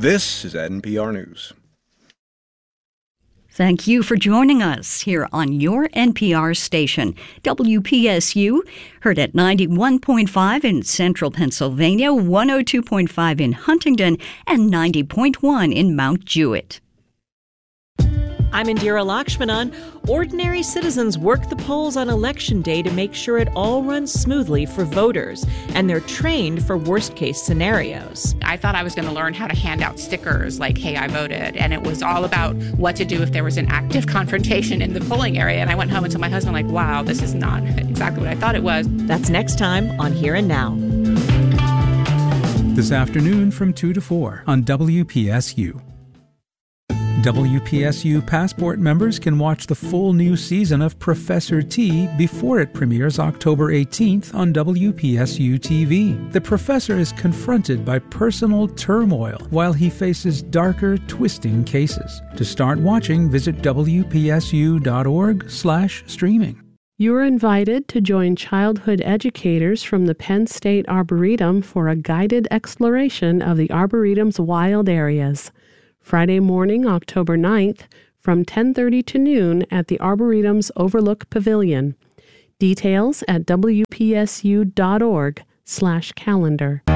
This is NPR News. Thank you for joining us here on your NPR station, WPSU, heard at 91.5 in central Pennsylvania, 102.5 in Huntington, and 90.1 in Mount Jewett. I'm Indira Lakshmanan. Ordinary citizens work the polls on Election Day to make sure it all runs smoothly for voters, and they're trained for worst-case scenarios. I thought I was going to learn how to hand out stickers like, hey, I voted, and it was all about what to do if there was an active confrontation in the polling area. And I went home and told my husband, like, wow, this is not exactly what I thought it was. That's next time on Here and Now. This afternoon from 2 to 4 on WPSU. WPSU Passport members can watch the full new season of Professor T before it premieres October 18th on WPSU TV. The professor is confronted by personal turmoil while he faces darker, twisting cases. To start watching, visit WPSU.org/streaming. You're invited to join childhood educators from the Penn State Arboretum for a guided exploration of the Arboretum's wild areas. Friday morning, October 9th, from 10:30 to noon at the Arboretum's Overlook Pavilion. Details at WPSU.org/calendar.